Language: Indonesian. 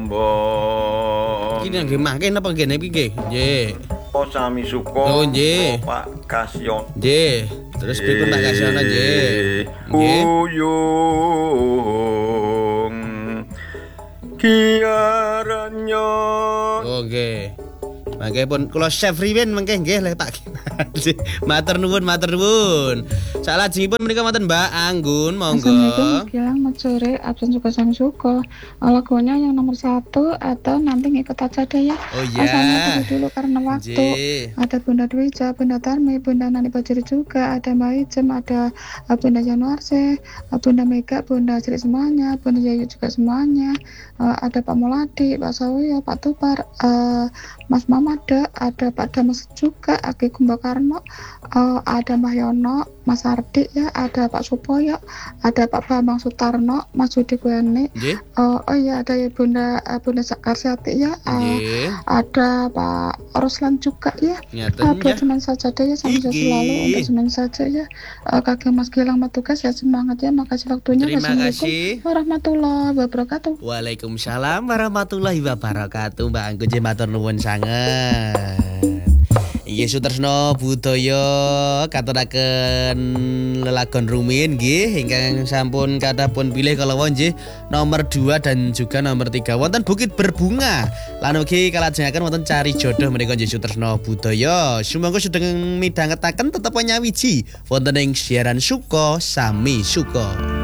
ambon. Iki nang mangke napa ngene iki nggih? Nggih. Sami suka. Oh nggih. Pak Kasyon. Nggih. Terus pripun Pak Kasyono nggih? Nggih. Uyung kiaranyo. Oh nggih. Mangke pun kula chef riwen mangke nggih le Pak. Matur nuwun, matur nuwun. Salajengipun menika wonten Mbak Anggun, monggo. Assalamualaikum, bilang sore, absen juga Sami Suko. Lagunya yang nomor 1 atau nanti ngikut aja deh ya. Oh iya. Asalnya dulu karena waktu. Ada Bunda Dwija, Bunda Tarmi, Bunda Nani Bajiri juga, ada Mbak Ijem, ada Bunda Januarse, Bunda Mega, Bunda Sri semuanya, Bunda Yayu juga semuanya. Ada Pak Muladi, Pak Sawiya, Pak Tupar, Mas Mamada, ada Pak Damas juga, Aki Kumbakarno, ada Mbah Yono, Mas Ardi ya, ada Pak Supoyo, ada Pak Bambang Sutarno, Mas Yudi Bueni, oh iya ada ya Bunda Karsiati ya, ada Pak Ruslan juga ya. Buat semuanya saja deh ya, sampai selalu untuk semuanya saja ya. Kakek Mas Gilang Matugas ya, semangat ya, makasih waktunya. Terima kasih warahmatullahi wabarakatuh. Waalaikumsalam warahmatullahi wabarakatuh. Mbak Anggun nggih matur nuwun sanget. Inggih Sutresno Budaya katuraken lelagon rumiyin nggih ingkang sampun kathah pun pilih kalawan nggih nomor 2 dan juga nomor 3 wonten Bukit Berbunga lan ugi kalajengaken wonten Cari Jodoh menika nggih Sutresno Budaya. Sumangga sedeng midhangetaken tetep nyawiji wonten ing siaran Suko Sami Suko.